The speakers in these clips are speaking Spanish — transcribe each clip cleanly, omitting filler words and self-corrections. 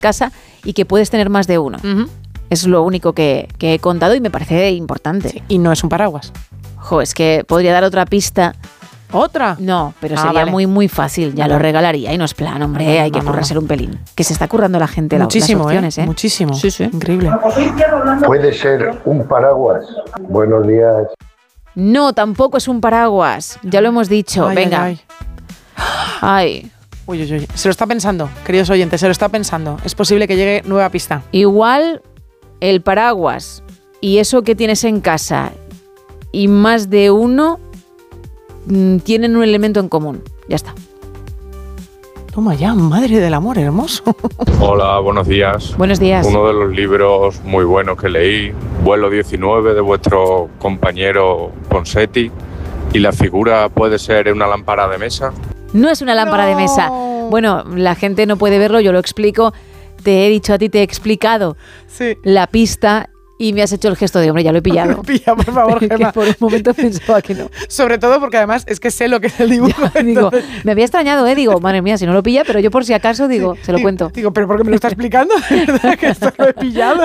casa y que puedes tener más de uno. Es lo único que he contado y me parece importante. Sí, y no es un paraguas. Es que podría dar otra pista. ¿Otra? No, pero sería muy, muy fácil. Ya lo regalaría y no es plan, hombre, hay que currarse un pelín. Que se está currando la gente muchísimo, las opciones, Muchísimo. Sí. Increíble. ¿Puede ser un paraguas? Buenos días. No, tampoco es un paraguas. Ya lo hemos dicho. Venga. Ay. Uy. Se lo está pensando, queridos oyentes, se lo está pensando. Es posible que llegue nueva pista. Igual el paraguas y eso que tienes en casa y más de uno tienen un elemento en común. Ya está. Toma ya, madre del amor hermoso. Hola, buenos días. Buenos días. Uno de los libros muy buenos que leí, Vuelo 19, de vuestro compañero Ponseti. ¿Y la figura puede ser una lámpara de mesa? No es una lámpara de mesa. Bueno, la gente no puede verlo, yo lo explico. Te he dicho a ti, te he explicado la pista y me has hecho el gesto de, hombre, ya lo he pillado. Me pilla, por favor, Gemma. Que por un momento pensaba que no. Sobre todo porque además es que sé lo que es el dibujo. Ya, digo, me había extrañado, digo, madre mía, si no lo pilla, pero yo por si acaso, digo, se lo cuento. Digo, ¿pero por qué me lo está explicando? De verdad que esto lo he pillado.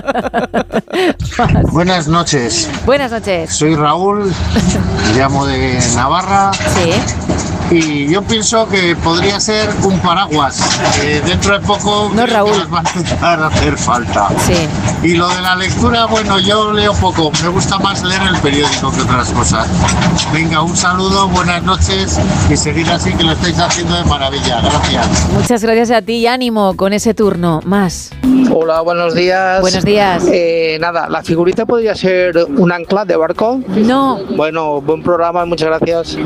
Buenas noches. Buenas noches. Soy Raúl, llamo de Navarra. Sí. Y yo pienso que podría ser un paraguas. Dentro de poco no, Raúl, va a empezar a hacer falta. Sí. Y lo de la lectura, bueno, yo leo poco. Me gusta más leer el periódico que otras cosas. Venga, un saludo, buenas noches y seguir así, que lo estáis haciendo de maravilla. Gracias. Muchas gracias a ti y ánimo con ese turno. Más. Hola, buenos días. Buenos días. Nada, ¿la figurita podría ser un ancla de barco? No. Bueno, buen programa, muchas gracias.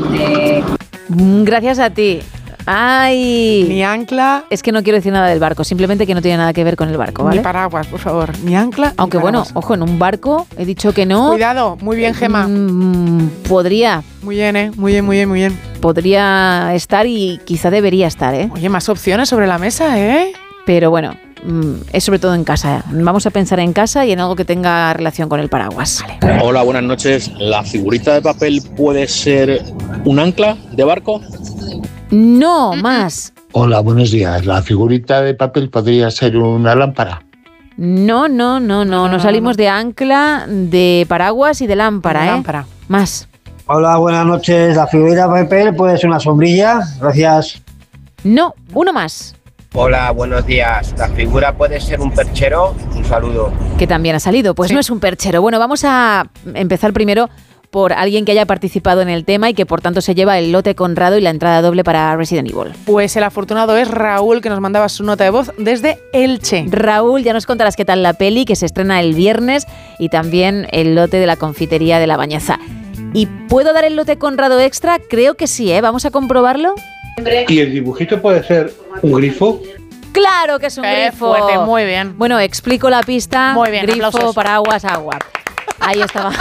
Gracias a ti. ¡Ay! Mi ancla. Es que no quiero decir nada del barco, simplemente que no tiene nada que ver con el barco, ¿vale? Mi paraguas, por favor. Mi ancla. Aunque bueno, ojo, en un barco he dicho que no. Cuidado, muy bien, Gemma. Podría. Muy bien, muy bien. Podría estar y quizá debería estar, ¿eh? Oye, más opciones sobre la mesa, ¿eh? Pero bueno, es sobre todo en casa. Vamos a pensar en casa y en algo que tenga relación con el paraguas. Vale. Hola, buenas noches. ¿La figurita de papel puede ser un ancla de barco? No, más. Hola, buenos días. ¿La figurita de papel podría ser una lámpara? No. No salimos de ancla, de paraguas y de lámpara, lámpara. Más. Hola, buenas noches. ¿La figurita de papel puede ser una sombrilla? Gracias. No, uno más. Hola, buenos días. ¿La figura puede ser un perchero? Un saludo. Que también ha salido. Pues sí. No es un perchero. Bueno, vamos a empezar primero por alguien que haya participado en el tema y que por tanto se lleva el lote Conrado y la entrada doble para Resident Evil. Pues el afortunado es Raúl, que nos mandaba su nota de voz desde Elche. Raúl, ya nos contarás qué tal la peli, que se estrena el viernes, y también el lote de la confitería de La Bañeza. ¿Y puedo dar el lote Conrado extra? Creo que sí, ¿eh? ¿Vamos a comprobarlo? ¿Y el dibujito puede ser un grifo? ¡Claro que es un grifo! Fuerte, muy bien. Bueno, explico la pista. Muy bien, grifo, aplausos. Paraguas, agua. Ahí estaba.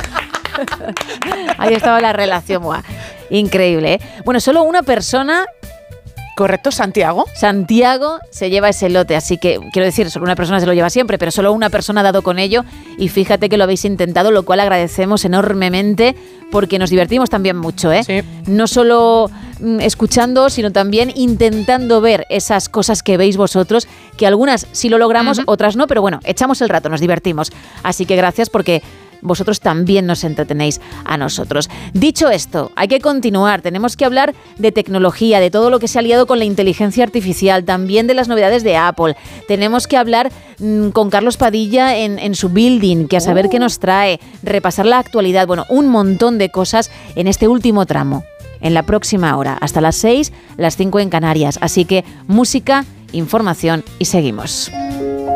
Ahí estaba la relación. Buah. Increíble, ¿eh? Bueno, solo una persona... ¿Correcto, Santiago? Santiago se lleva ese lote, así que, quiero decir, solo una persona se lo lleva siempre, pero solo una persona ha dado con ello, y fíjate que lo habéis intentado, lo cual agradecemos enormemente, porque nos divertimos también mucho, ¿eh? Sí. No solo escuchando, sino también intentando ver esas cosas que veis vosotros, que algunas sí lo logramos, otras no, pero bueno, echamos el rato, nos divertimos. Así que gracias, porque vosotros también nos entretenéis a nosotros. Dicho esto, hay que continuar. Tenemos que hablar de tecnología, de todo lo que se ha liado con la inteligencia artificial, también de las novedades de Apple. Tenemos que hablar con Carlos Padilla en su building, que a saber qué nos trae, repasar la actualidad, bueno, un montón de cosas en este último tramo, en la próxima hora, hasta las 6, las 5 en Canarias. Así que música, información y seguimos.